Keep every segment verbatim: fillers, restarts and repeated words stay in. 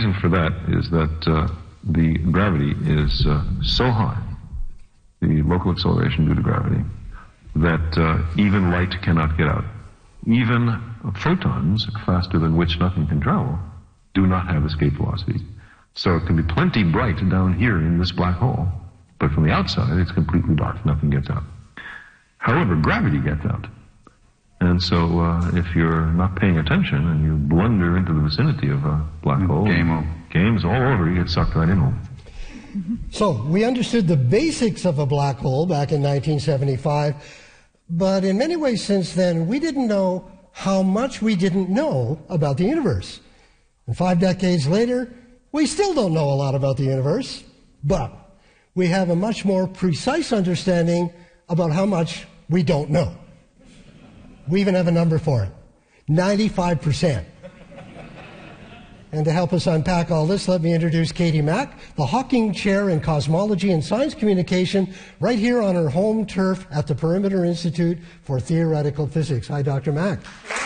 reason for that is that uh, the gravity is uh, so high, the local acceleration due to gravity, that uh, even light cannot get out. Even photons, faster than which nothing can travel, do not have escape velocity. So it can be plenty bright down here in this black hole, but from the outside it's completely dark, nothing gets out. However, gravity gets out. And so uh, if you're not paying attention and you blunder into the vicinity of a black hole, Game over. game's all over, you get sucked right in home. So we understood the basics of a black hole back in nineteen seventy-five, but in many ways since then, we didn't know how much we didn't know about the universe. And five decades later, we still don't know a lot about the universe, but we have a much more precise understanding about how much we don't know. We even have a number for it, ninety-five percent. And to help us unpack all this, let me introduce Katie Mack, the Hawking Chair in Cosmology and Science Communication, right here on her home turf at the Perimeter Institute for Theoretical Physics. Hi, Doctor Mack.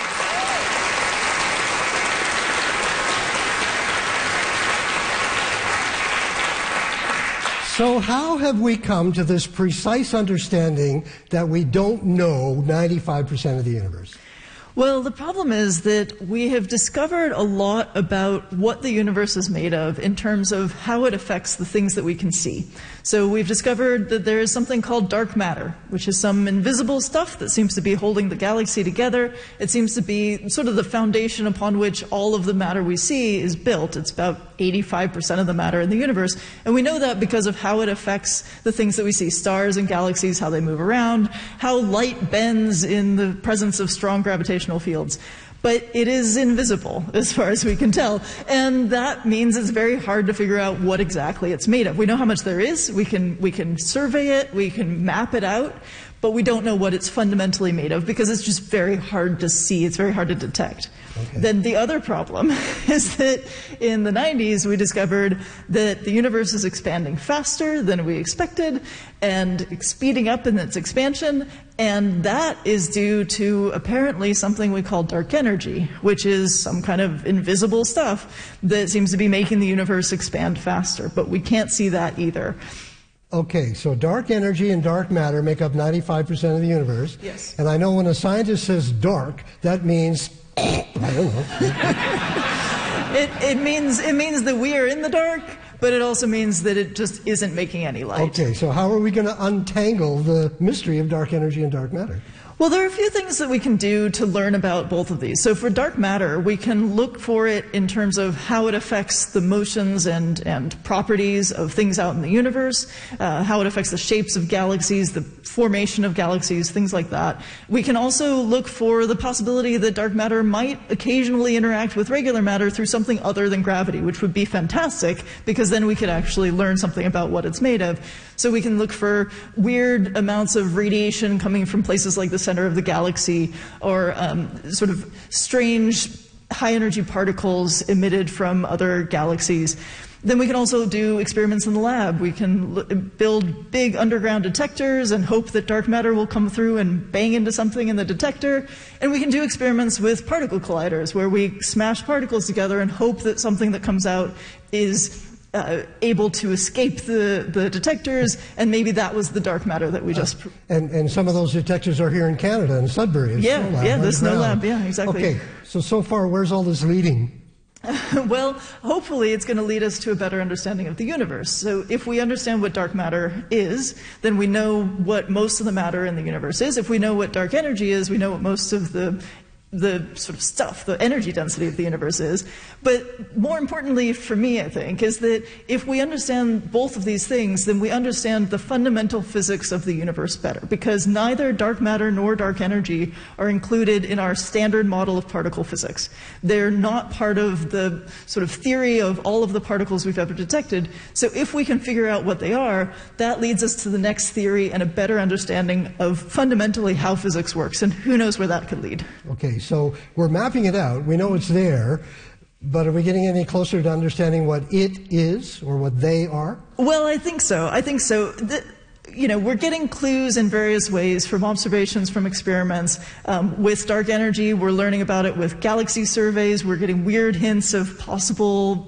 So how have we come to this precise understanding that we don't know ninety-five percent of the universe? Well, the problem is that we have discovered a lot about what the universe is made of in terms of how it affects the things that we can see. So we've discovered that there is something called dark matter, which is some invisible stuff that seems to be holding the galaxy together. It seems to be sort of the foundation upon which all of the matter we see is built. It's about eighty-five percent of the matter in the universe. And we know that because of how it affects the things that we see, stars and galaxies, how they move around, how light bends in the presence of strong gravitational fields. But it is invisible as far as we can tell. And that means it's very hard to figure out what exactly it's made of. We know how much there is. We can, we can survey it. We can map it out. But we don't know what it's fundamentally made of because it's just very hard to see. It's very hard to detect. Okay. Then the other problem is that in the nineties we discovered that the universe is expanding faster than we expected and speeding up in its expansion, and that is due to apparently something we call dark energy, which is some kind of invisible stuff that seems to be making the universe expand faster, but we can't see that either. Okay, so dark energy and dark matter make up ninety-five percent of the universe. Yes. And I know when a scientist says dark, that means, I don't know. it, it, means, it means that we are in the dark, but it also means that it just isn't making any light. Okay, so how are we going to untangle the mystery of dark energy and dark matter? Well, there are a few things that we can do to learn about both of these. So for dark matter, we can look for it in terms of how it affects the motions and, and properties of things out in the universe, uh, how it affects the shapes of galaxies, the formation of galaxies, things like that. We can also look for the possibility that dark matter might occasionally interact with regular matter through something other than gravity, which would be fantastic because then we could actually learn something about what it's made of. So we can look for weird amounts of radiation coming from places like the center of the galaxy, or um, sort of strange high-energy particles emitted from other galaxies. Then we can also do experiments in the lab. We can l build big underground detectors and hope that dark matter will come through and bang into something in the detector. And we can do experiments with particle colliders, where we smash particles together and hope that something that comes out is Uh, able to escape the, the detectors, and maybe that was the dark matter that we just... Uh, and, and some of those detectors are here in Canada, in Sudbury. Yeah, Snow Lab, yeah, the Snow underground. Lab, yeah, exactly. Okay, so, so far, where's all this leading? Well, hopefully it's going to lead us to a better understanding of the universe. So if we understand what dark matter is, then we know what most of the matter in the universe is. If we know what dark energy is, we know what most of the the sort of stuff, the energy density of the universe is. But more importantly for me, I think, is that if we understand both of these things, then we understand the fundamental physics of the universe better, because neither dark matter nor dark energy are included in our standard model of particle physics. They're not part of the sort of theory of all of the particles we've ever detected. So if we can figure out what they are, that leads us to the next theory and a better understanding of fundamentally how physics works, and who knows where that could lead. Okay. So we're mapping it out. We know it's there, but are we getting any closer to understanding what it is or what they are? Well, I think so. I think so. The, you know, we're getting clues in various ways from observations, from experiments. Um, with dark energy, we're learning about it with galaxy surveys. We're getting weird hints of possible